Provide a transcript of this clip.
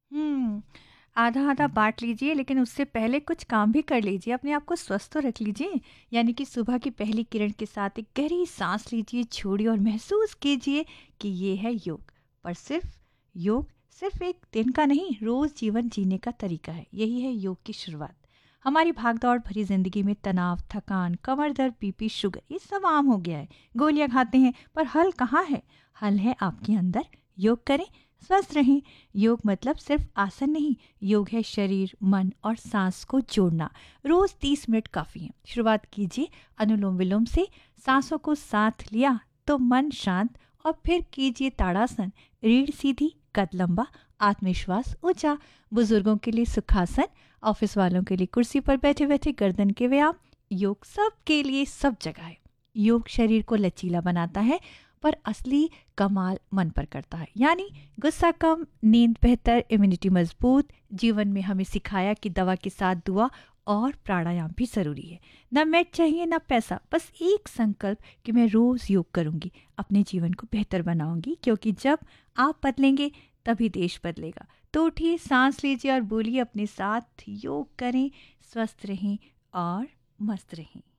हम्म, आधा आधा बांट लीजिए, लेकिन उससे पहले कुछ काम भी कर लीजिए, अपने आप को स्वस्थ तो रख लीजिए। यानी कि सुबह की पहली किरण के साथ एक गहरी सांस लीजिए, छोड़िए और महसूस कीजिए कि ये है योग। पर सिर्फ योग सिर्फ एक दिन का नहीं, रोज जीवन जीने का तरीका है। यही है योग की शुरुआत। हमारी भागदौड़ भरी जिंदगी में तनाव, थकान, कमर दर्द, बीपी, शुगर, ये सब आम हो गया है। गोलियां खाते हैं, पर हल कहाँ है? हल है आपके अंदर। योग करें, स्वस्थ रहें। योग मतलब सिर्फ आसन नहीं, योग है शरीर, मन और सांस को जोड़ना। रोज 30 मिनट काफी है। शुरुआत कीजिए अनुलोम विलोम से। सांसों को साथ लिया तो मन शांत, और फिर कीजिए ताड़ासन। रीढ़ सीधी, कद लंबा, आत्मविश्वास ऊंचा। बुजुर्गों के लिए सुखासन, ऑफिस वालों के लिए कुर्सी पर बैठे बैठे गर्दन के व्यायाम। योग सबके लिए, सब जगह है। योग शरीर को लचीला बनाता है, पर असली कमाल मन पर करता है। यानी गुस्सा कम, नींद बेहतर, इम्यूनिटी मजबूत। जीवन में हमें सिखाया कि दवा के साथ दुआ और प्राणायाम भी जरूरी है। न मैट चाहिए न पैसा, बस एक संकल्प कि मैं रोज योग करूंगी, अपने जीवन को बेहतर बनाऊंगी। क्योंकि जब आप बदलेंगे तभी देश बदलेगा। तो उठिए, सांस लीजिए और बोलिए अपने साथ, योग करें, स्वस्थ रहें और मस्त रहें।